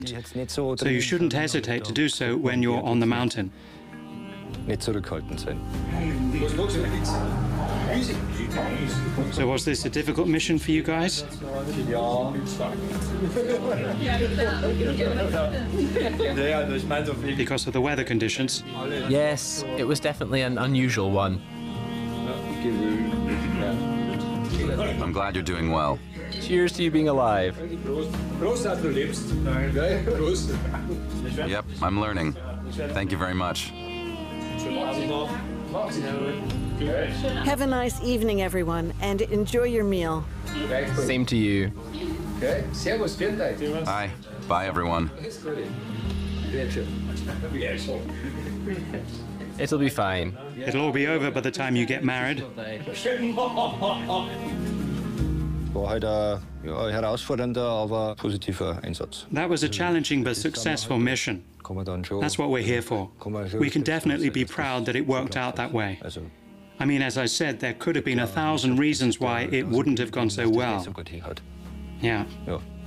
So you shouldn't hesitate to do so when you're on the mountain. Nicht zurückhaltend sein. So was this a difficult mission for you guys? Because of the weather conditions? Yes, it was definitely an unusual one. I'm glad you're doing well. Cheers to you being alive. Yep, I'm learning. Thank you very much. Have a nice evening, everyone, and enjoy your meal. Same to you. Hi. Bye, everyone. It'll be fine. It'll all be over by the time you get married. War halt ein herausfordernder, aber positiver Einsatz. That was a challenging but successful mission. Kann man dann schon, That's what we're here for. We can definitely be proud that it worked out that way. Also, I mean, as I said, there could have been 1,000 reasons why it wouldn't have gone so well. so gut hinhaut. Yeah. Ja.